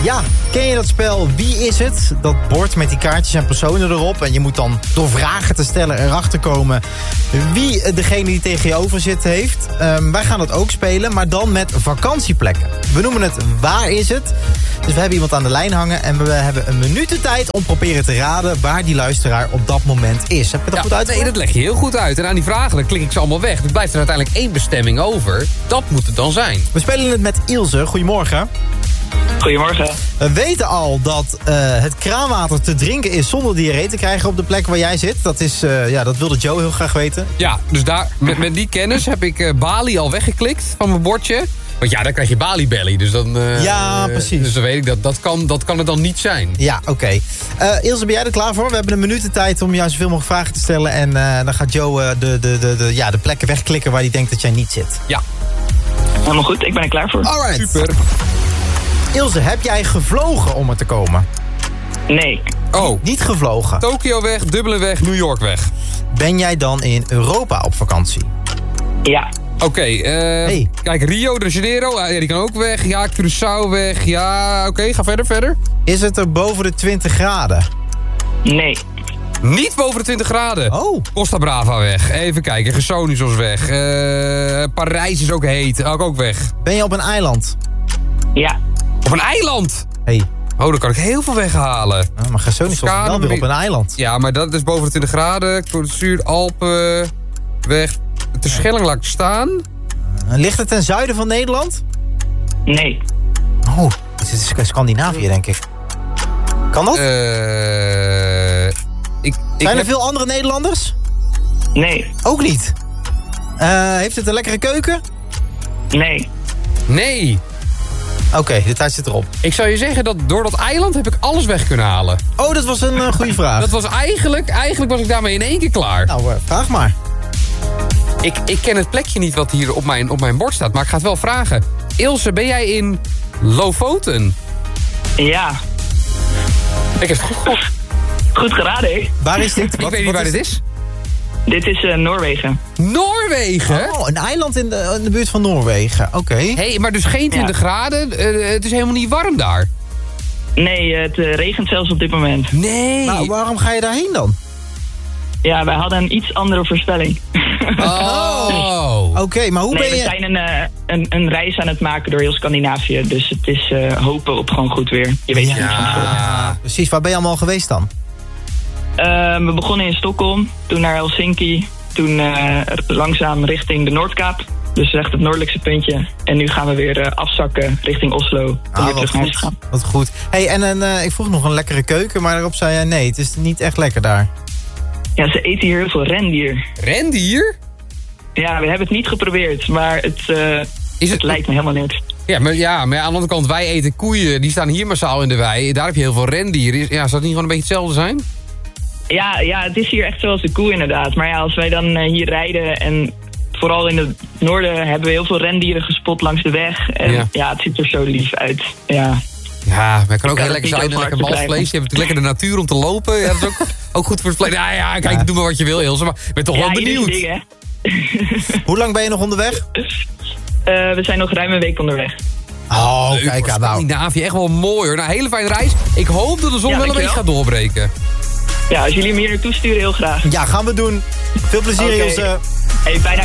Ja, ken je dat spel Wie is het? Dat bord met die kaartjes en personen erop. En je moet dan door vragen te stellen erachter komen wie degene die tegen je over zit heeft. Wij gaan dat ook spelen, maar dan met vakantieplekken. We noemen het Waar is het? Dus we hebben iemand aan de lijn hangen en we hebben een minuut de tijd om proberen te raden waar die luisteraar op dat moment is. Heb je dat goed uit? Nee, dat leg je heel goed uit. En aan die vragen dan klik ik ze allemaal weg. Er blijft er uiteindelijk 1 bestemming over. Dat moet het dan zijn. We spelen het met Ilse. Goedemorgen. Goedemorgen. We weten al dat het kraanwater te drinken is zonder diarree te krijgen op de plek waar jij zit. Dat is, dat wilde Joe heel graag weten. Ja, dus daar, met die kennis heb ik Bali al weggeklikt van mijn bordje. Want ja, dan krijg je Bali-belly. Dus dan, ja, precies. Dus dan weet ik, dat kan het dan niet zijn. Ja, oké. Ilse, ben jij er klaar voor? We hebben een minuut de tijd om jou zoveel mogelijk vragen te stellen. En dan gaat Joe de plekken wegklikken waar hij denkt dat jij niet zit. Ja. Helemaal goed, ik ben er klaar voor. Alright. Super. Ilse, heb jij gevlogen om er te komen? Nee. Oh. Niet gevlogen. Tokio weg, Dublin weg, New York weg. Ben jij dan in Europa op vakantie? Ja. Oké, Kijk, Rio de Janeiro, ja, die kan ook weg. Ja, Curaçao weg. Ja, oké, ga verder. Is het er boven de 20 graden? Nee. Niet boven de 20 graden. Oh. Costa Brava weg. Even kijken, Gersonisos weg. Parijs is ook heet, ook weg. Ben je op een eiland? Ja. Op een eiland? Hey. Oh, dan kan ik heel veel weghalen. Maar Gersonisos is wel weer op een eiland. Ja, maar dat is boven de 20 graden. Zuid, Alpen, weg. De Schelling laat ik staan. Ligt het ten zuiden van Nederland? Nee. Oh, het is Scandinavië, denk ik. Kan dat? Zijn er veel andere Nederlanders? Nee. Ook niet. Heeft het een lekkere keuken? Nee. Nee. Oké, de tijd zit erop. Ik zou je zeggen dat door dat eiland heb ik alles weg kunnen halen. Oh, dat was een goede vraag. Dat was eigenlijk was ik daarmee in 1 keer klaar. Nou, vraag maar. Ik ken het plekje niet wat hier op mijn bord staat, maar ik ga het wel vragen. Ilse, ben jij in Lofoten? Ja. Ik heb het goed. Goed geraden, hè? Waar is dit? Ik weet niet waar dit is. Dit is Noorwegen. Noorwegen? Oh, een eiland in de buurt van Noorwegen. Oké. Hey, maar dus geen 20 graden. Het is helemaal niet warm daar. Nee, het regent zelfs op dit moment. Nee. Nou, waarom ga je daarheen dan? Ja, wij hadden een iets andere voorspelling. Oh. Oké, maar hoe ben We je... zijn een reis aan het maken door heel Scandinavië. Dus het is hopen op gewoon goed weer. Je weet het niet van tevoren. Ja, precies. Waar ben je allemaal geweest dan? We begonnen in Stockholm, toen naar Helsinki. Toen langzaam richting de Noordkaap. Dus echt het noordelijkste puntje. En nu gaan we weer afzakken richting Oslo. Om weer terug naar huis te gaan. Wat goed. Hey, en ik vroeg nog een lekkere keuken, maar daarop zei jij nee, het is niet echt lekker daar. Ja, ze eten hier heel veel rendier. Rendier? Ja, we hebben het niet geprobeerd, maar het lijkt me helemaal niks. Ja, maar aan de andere kant, wij eten koeien. Die staan hier massaal in de wei. Daar heb je heel veel rendier. Ja, zou het niet gewoon een beetje hetzelfde zijn? Ja, het is hier echt zoals de koe inderdaad. Maar ja, als wij dan hier rijden en vooral in het noorden hebben we heel veel rendieren gespot langs de weg. En ja het ziet er zo lief uit. Ja, maar het kan ook heel het lekker niet zijn. over Lekker te malsvlees. Je hebt natuurlijk lekker de natuur om te lopen. Ja, dat is ook goed voor het vlees. Ja, kijk, doe maar wat je wil, Ilse. Maar ik ben toch wel benieuwd. Dingen, Hoe lang ben je nog onderweg? we zijn nog ruim een week onderweg. Oh, Leuk, kijk aan nou. Scandinavië, echt wel mooi hoor. Nou, hele fijne reis. Ik hoop dat de zon wel een beetje gaat doorbreken. Ja, als jullie me hier naartoe sturen, heel graag. Ja, gaan we doen. Veel plezier, Ilse. Hey, fijne